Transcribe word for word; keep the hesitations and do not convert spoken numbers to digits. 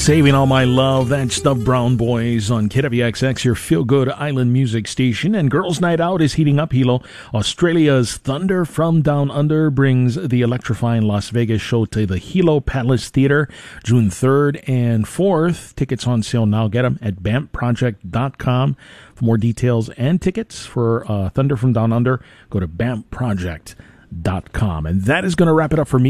Saving All My Love, that's the Brown Boys on K W X X, your feel-good island music station. And Girls Night Out is heating up, Hilo. Australia's Thunder from Down Under brings the electrifying Las Vegas show to the Hilo Palace Theater June third and fourth. Tickets on sale now. Get them at bamp project dot com. For more details and tickets for uh, Thunder from Down Under, go to bamp project dot com. And that is going to wrap it up for me.